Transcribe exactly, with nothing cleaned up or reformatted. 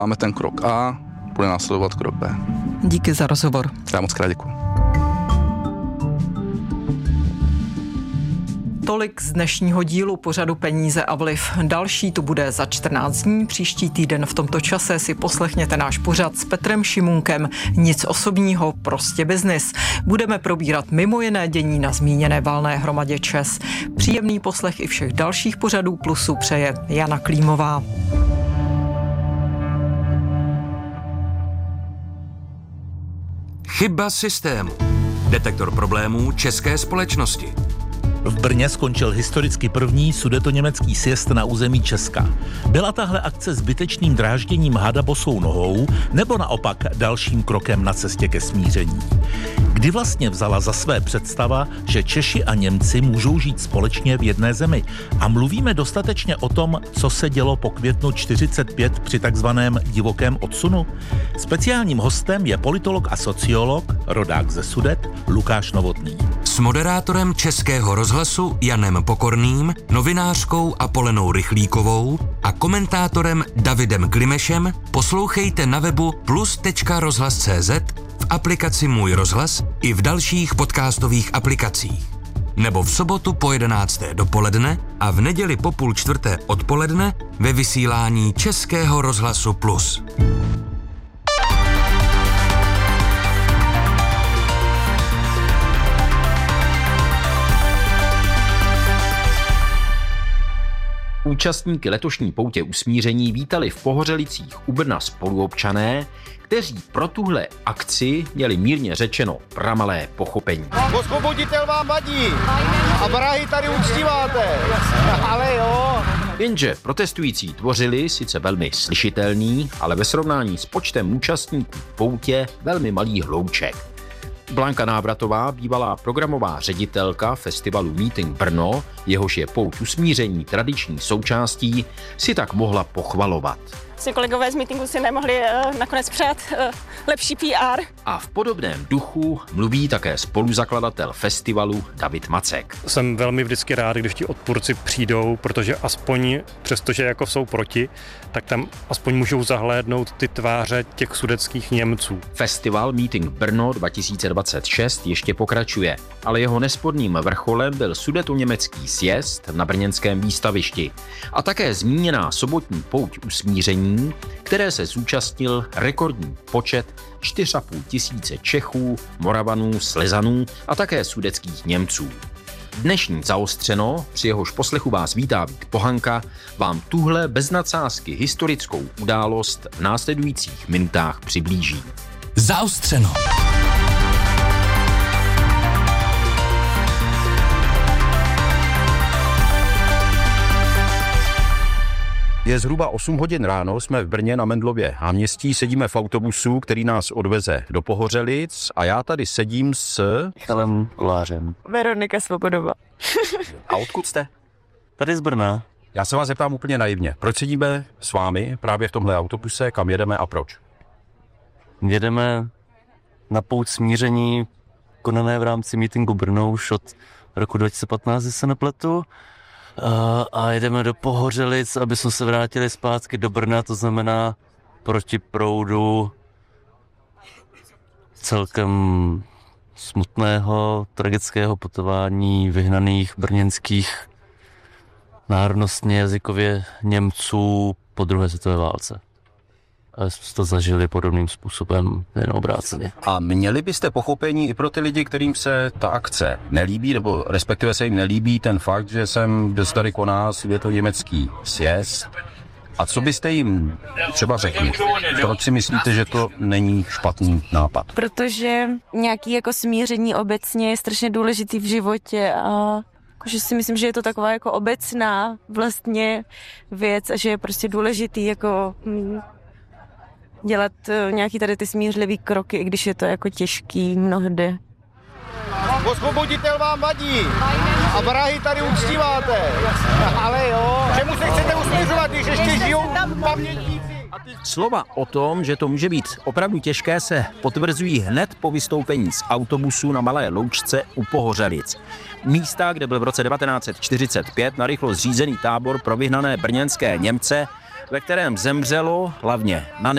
Máme ten krok A, bude následovat krok B. Díky za rozhovor. Já moc krát děkuji. Tolik z dnešního dílu pořadu Peníze a vliv. Další tu bude za čtrnáct dní. Příští týden v tomto čase si poslechněte náš pořad s Petrem Šimunkem. Nic osobního, prostě biznis. Budeme probírat mimo jiné dění na zmíněné valné hromadě ČEZ. Příjemný poslech i všech dalších pořadů Plusu přeje Jana Klímová. Chyba systému. Detektor problémů české společnosti. V Brně skončil historicky první sudetoněmecký sjezd na území Česka. Byla tahle akce zbytečným drážděním hada bosou nohou nebo naopak dalším krokem na cestě ke smíření? Kdy vlastně vzala za své představa, že Češi a Němci můžou žít společně v jedné zemi? A mluvíme dostatečně o tom, co se dělo po květnu čtyřicet pět při takzvaném divokém odsunu? Speciálním hostem je politolog a sociolog, rodák ze Sudet, Lukáš Novotný. S moderátorem Českého rozhlasu Janem Pokorným, novinářkou Apolenou Rychlíkovou a komentátorem Davidem Klimešem poslouchejte na webu plus tečka rozhlas tečka cé zet, v aplikaci Můj rozhlas i v dalších podcastových aplikacích. Nebo v sobotu po jedenácté dopoledne a v neděli po půl čtvrté odpoledne ve vysílání Českého rozhlasu Plus. Účastníky letošní poutě usmíření vítali v Pohořelicích u Brna spoluobčané, kteří pro tuhle akci měli mírně řečeno pramalé pochopení. Osvoboditel vám vadí a vrahy tady uctíváte, ale jo. Jenže protestující tvořili sice velmi slyšitelný, ale ve srovnání s počtem účastníků poutě velmi malý hlouček. Blanka Návratová, bývalá programová ředitelka festivalu Meeting Brno, jehož je pouť usmíření tradiční součástí, si tak mohla pochvalovat. Vlastně kolegové z meetingu si nemohli uh, nakonec přát uh, lepší P R. A v podobném duchu mluví také spoluzakladatel festivalu David Macek. Jsem velmi vždycky rád, když ti odpůrci přijdou, protože aspoň, přestože jako jsou proti, tak tam aspoň můžou zahlédnout ty tváře těch sudetských Němců. Festival Meeting Brno dva tisíce dvacet šest ještě pokračuje, ale jeho nesporným vrcholem byl sudetoněmecký sjezd na brněnském výstavišti a také zmíněná sobotní pouť usmíření, které se zúčastnil rekordní počet čtyři a půl tisíce Čechů, Moravanů, Slezanů a také sudetských Němců. Dnešní Zaostřeno, při jehož poslechu vás vítá Vít Pohanka, vám tuhle bez nadsázky historickou událost v následujících minutách přiblíží. Zaostřeno. Je zhruba osm hodin ráno, jsme v Brně na Mendlově náměstí, sedíme v autobusu, který nás odveze do Pohořelic a já tady sedím s... Michalem Kolářem. Veronika Svobodová. A odkud jste? Tady z Brna. Já se vás zeptám úplně naivně. Proč sedíme s vámi právě v tomhle autobuse, kam jedeme a proč? Jedeme na pouť smíření konané v rámci Meetingu Brno už od roku dva tisíce patnáct, když se nepletu. A jedeme do Pohořelic, aby jsme se vrátili zpátky do Brna, to znamená proti proudu celkem smutného, tragického putování vyhnaných brněnských národnostně jazykově Němců po druhé světové válce. A jsme to zažili podobným způsobem, jen obráceně. A měli byste pochopení i pro ty lidi, kterým se ta akce nelíbí, nebo respektive se jim nelíbí ten fakt, že sem že tady koná sudetoněmecký sjezd. A co byste jim třeba řekli? Proč si myslíte, že to není špatný nápad? Protože nějaký jako smíření obecně je strašně důležitý v životě a že si myslím, že je to taková jako obecná vlastně věc a že je prostě důležitý jako dělat nějaký tady ty smířlivý kroky, i když je to jako těžký mnohdy. Osvoboditel vám vadí a vrahy tady uctíváte, ale jo. Čemu se chcete usměřovat, když ještě žijou pamětníci? Slova o tom, že to může být opravdu těžké, se potvrzují hned po vystoupení z autobusu na Malé Loučce u Pohořelic. Místa, kde byl v roce devatenáct set čtyřicet pět narychlo zřízený tábor pro vyhnané brněnské Němce ve kterém zemřelo hlavně na